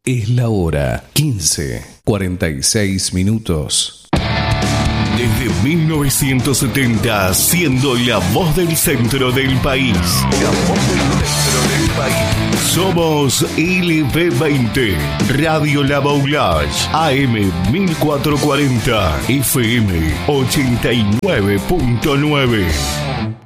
Es la hora 15:46 minutos. Desde 1970, siendo la voz del centro del país. La voz del centro del país. Somos LB20, Radio La Boulage, AM 1440, FM 89.9.